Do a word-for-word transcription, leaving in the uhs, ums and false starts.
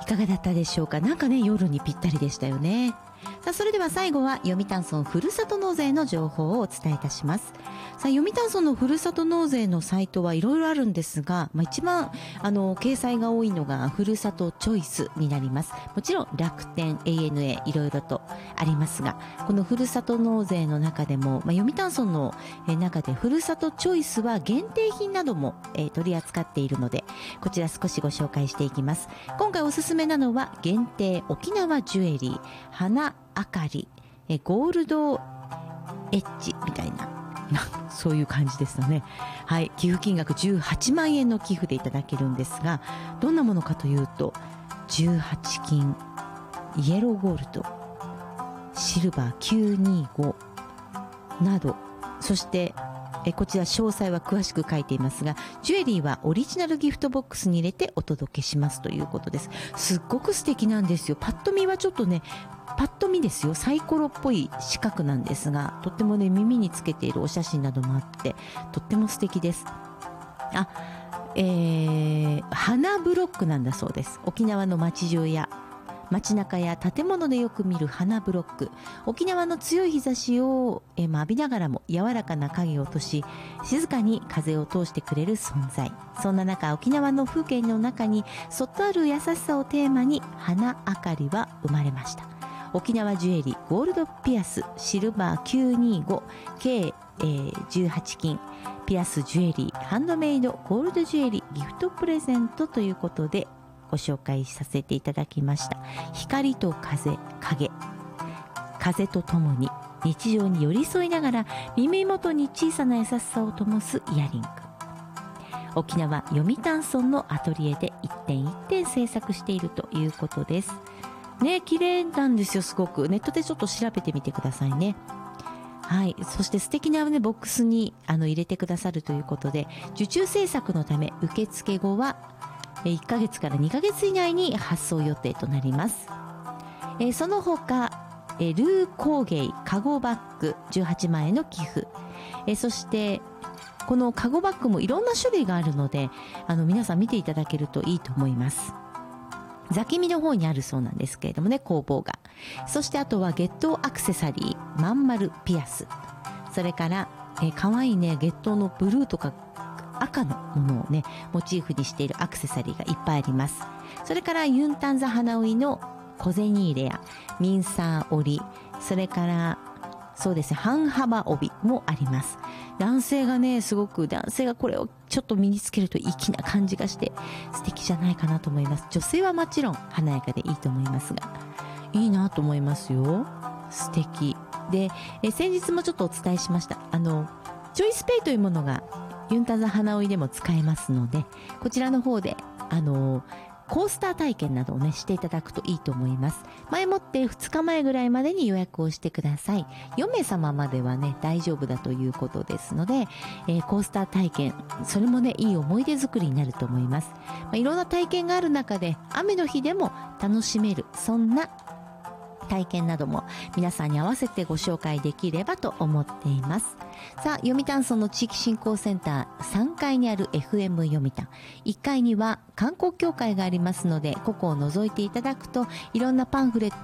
いかがだったでしょうか。なんかね、夜にぴったりでしたよね。さあ、それでは最後は読谷村ふるさと納税の情報をお伝えいたします。さあ、読谷村のふるさと納税のサイトはいろいろあるんですが、まあ、一番あの掲載が多いのがふるさとチョイスになります。もちろん楽天 エーエヌエー いろいろとありますが、このふるさと納税の中でも、まあ、読谷村の中でふるさとチョイスは限定品なども、えー、取り扱っているので、こちら少しご紹介していきます。今回おすすめなのは限定沖縄ジュエリー花あかりえゴールドエッジみたいなそういう感じですよね。はい、寄付金額じゅうはちまんえんの寄付でいただけるんですが、どんなものかというとじゅうはち金イエローゴールドシルバーきゅうにごなど、そしてえこちら詳細は詳しく書いていますが、ジュエリーはオリジナルギフトボックスに入れてお届けしますということです。すっごく素敵なんですよ。パッと見はちょっとね、パッと見ですよ、サイコロっぽい四角なんですが、とってもね、耳につけているお写真などもあってとっても素敵です。あ、えー、花ブロックなんだそうです。沖縄の街中や街中や建物でよく見る花ブロック、沖縄の強い日差しをえ浴びながらも柔らかな影を落とし、静かに風を通してくれる存在。そんな中、沖縄の風景の中にそっとある優しさをテーマに花あかりは生まれました。沖縄ジュエリーゴールドピアスシルバーきゅうにご計、えー、じゅうはち金ピアスジュエリーハンドメイドゴールドジュエリーギフトプレゼントということでご紹介させていただきました。光と風、影、風とともに日常に寄り添いながら耳元に小さな優しさを灯すイヤリング。沖縄読谷村のアトリエで一点一点制作しているということですね。綺麗なんですよ、すごく。ネットでちょっと調べてみてくださいね。はい、そして素敵な、ね、ボックスにあの入れてくださるということで、受注制作のため受付後はいっかげつからにかげつ以内に発送予定となります。えー、その他、えー、ルー工芸カゴバッグじゅうはちまんえんの寄付、えー、そしてこのカゴバッグもいろんな種類があるので、あの皆さん見ていただけるといいと思います。座気見の方にあるそうなんですけれどもね、工房が。そしてあとは月桃アクセサリーまん丸ピアス、それからえー、かわいいね、月桃のブルーとか赤のものをねモチーフにしているアクセサリーがいっぱいあります。それからユンタンザ花織の小銭入れやミンサー織り、それからそうですね、半幅帯もあります。男性がね、すごく男性がこれをちょっと身につけると粋な感じがして素敵じゃないかなと思います。女性はもちろん華やかでいいと思いますが、いいなと思いますよ。素敵で、え先日もちょっとお伝えしました、あのチョイスペイというものがユンタンザ花織でも使えますので、こちらの方であのコースター体験などをねしていただくといいと思います。前もってふつかまえぐらいまでに予約をしてください。よめいさままではね大丈夫だということですので、えー、コースター体験、それもねいい思い出作りになると思います。まあ、いろんな体験がある中で雨の日でも楽しめる、そんな体験なども皆さんに合わせてご紹介できればと思っています。さあ、読谷村の地域振興センターさんがいにある エフエム 読谷、いっかいには観光協会がありますので、ここを覗いていただくといろんなパンフレット